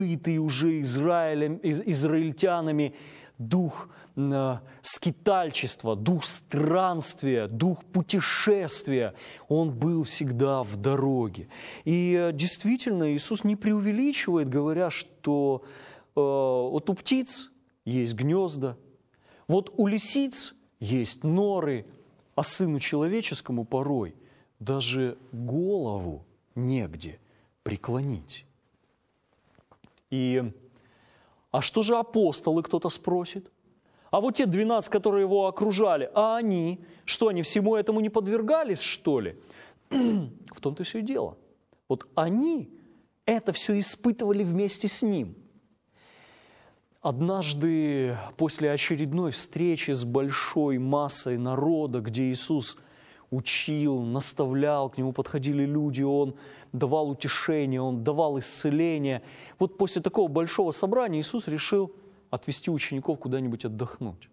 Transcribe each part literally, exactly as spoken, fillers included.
забытый уже Израилем, из, израильтянами дух э, скитальчества, дух странствия, дух путешествия, он был всегда в дороге. И э, действительно, Иисус не преувеличивает, говоря, что э, вот у птиц есть гнезда, вот у лисиц есть норы, а Сыну Человеческому порой даже голову негде преклонить. И, а что же апостолы, кто-то спросит? А вот те двенадцать, которые его окружали, а они, что они всему этому не подвергались, что ли? В том-то все и дело. Вот они это все испытывали вместе с ним. Однажды после очередной встречи с большой массой народа, где Иисус учил, наставлял, к нему подходили люди, он давал утешение, он давал исцеление. Вот после такого большого собрания Иисус решил отвести учеников куда-нибудь отдохнуть.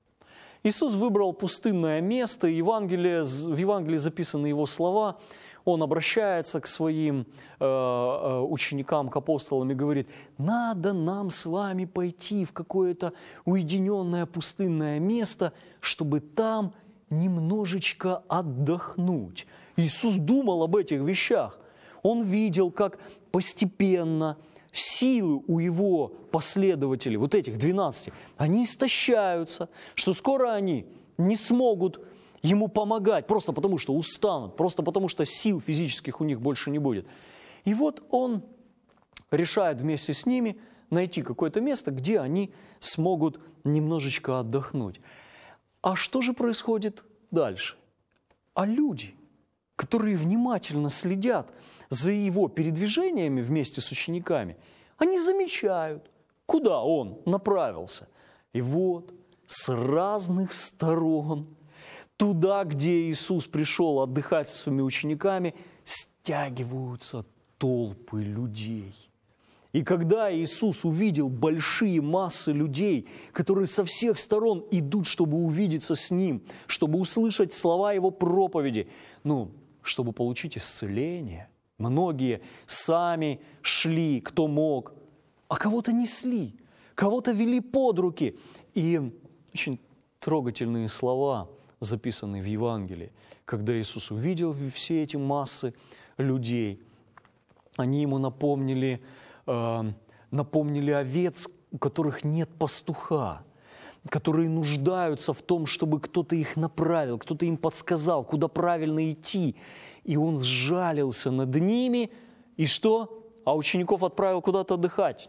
Иисус выбрал пустынное место, и Евангелие, в Евангелии записаны его слова. Он обращается к своим э, э, ученикам, к апостолам и говорит: надо нам с вами пойти в какое-то уединенное пустынное место, чтобы там немножечко отдохнуть. Иисус думал об этих вещах. Он видел, как постепенно силы у его последователей, вот этих двенадцати, они истощаются, что скоро они не смогут ему помогать, просто потому что устанут, просто потому что сил физических у них больше не будет. И вот он решает вместе с ними найти какое-то место, где они смогут немножечко отдохнуть. А что же происходит дальше? А люди, которые внимательно следят за его передвижениями вместе с учениками, они замечают, куда он направился. И вот с разных сторон, туда, где Иисус пришел отдыхать со своими учениками, стягиваются толпы людей. И когда Иисус увидел большие массы людей, которые со всех сторон идут, чтобы увидеться с Ним, чтобы услышать слова Его проповеди, ну, чтобы получить исцеление, многие сами шли, кто мог, а кого-то несли, кого-то вели под руки. И очень трогательные слова записаны в Евангелии, когда Иисус увидел все эти массы людей, они Ему напомнили, э, напомнили овец, у которых нет пастуха, которые нуждаются в том, чтобы кто-то их направил, кто-то им подсказал, куда правильно идти. И Он сжалился над ними, и что? А учеников отправил куда-то отдыхать.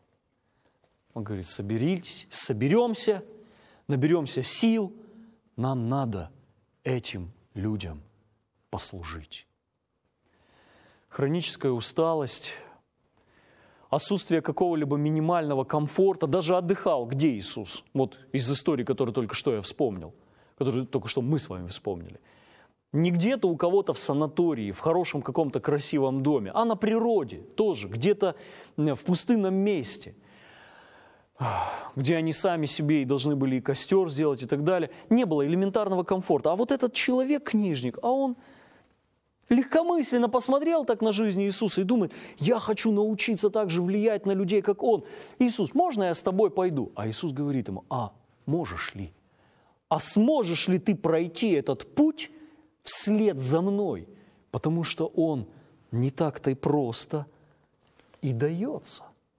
Он говорит: соберитесь, соберемся, наберемся сил, нам надо этим людям послужить. Хроническая усталость, отсутствие какого-либо минимального комфорта. Даже отдыхал где Иисус? Вот из истории, которую только что я вспомнил, которую только что мы с вами вспомнили. Не где-то у кого-то в санатории, в хорошем каком-то красивом доме, а на природе тоже, где-то в пустынном месте, где они сами себе и должны были и костер сделать и так далее. Не было элементарного комфорта. А вот этот человек-книжник, а он легкомысленно посмотрел так на жизнь Иисуса и думает: я хочу научиться так же влиять на людей, как он. Иисус, можно я с тобой пойду? А Иисус говорит ему: а можешь ли? А сможешь ли ты пройти этот путь вслед за мной? Потому что он не так-то и просто и дается.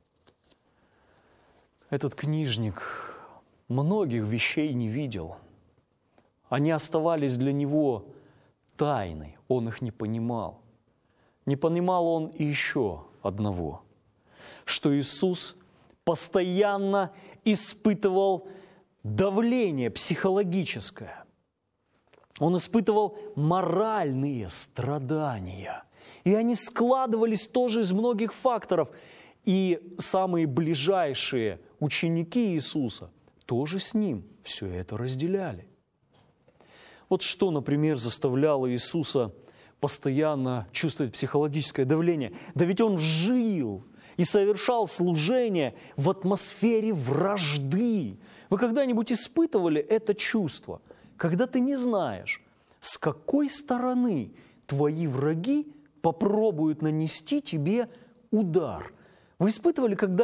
Этот книжник многих вещей не видел. Они оставались для него тайной, он их не понимал. Не понимал он и еще одного, что Иисус постоянно испытывал давление психологическое. Он испытывал моральные страдания. И они складывались тоже из многих факторов. И самые ближайшие ученики Иисуса тоже с Ним все это разделяли. Вот что, например, заставляло Иисуса постоянно чувствовать психологическое давление? Да ведь Он жил и совершал служение в атмосфере вражды. Вы когда-нибудь испытывали это чувство, когда ты не знаешь, с какой стороны твои враги попробуют нанести тебе удар? Вы испытывали когда